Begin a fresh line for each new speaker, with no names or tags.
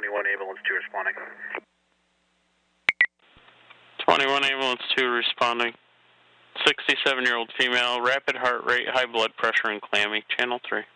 21 Ambulance 2 responding.
21 Ambulance 2 responding. 67-year-old female, rapid heart rate, high blood pressure, and clammy. Channel 3.